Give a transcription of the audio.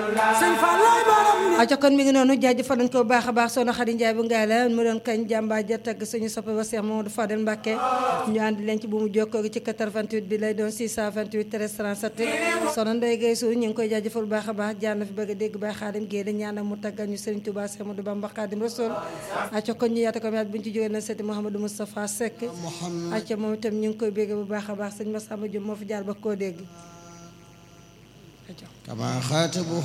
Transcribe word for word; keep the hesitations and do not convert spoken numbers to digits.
sëñ Fallay borom aca kon mi ngi noonu jaajëfal nañ ko bu baax a baax soxna Xadi Njaay bu ngaay la mu doon kañ jàmbaar ja tagg suñu soppe ba Cheikh Mamadou Fadel Mbacké ñu ànd leen ci bu mu jokkoo gi ci quatre-vingt-huit bi lay doon six cent vingt-huit treize trente-sept soxna Ndeye Gueye Sow ñu ngi koy jaajëfal bu baax a baax jaar na fi bëgg a dégg Baye Xaadim Guèye da ñaanal mu taggal ñu Serigne Touba Cheikh Amadou Bamba Xaadim Rasul aca kon ñu yaata ko yaat bu ñu ci jógee na seeti Mouhamadou Moustapha Seck aca moom itam ñu ngi koy bégg bu baax a baax sëñ Massamba Diop moo fi jaar ba koo dégg كما خاتبه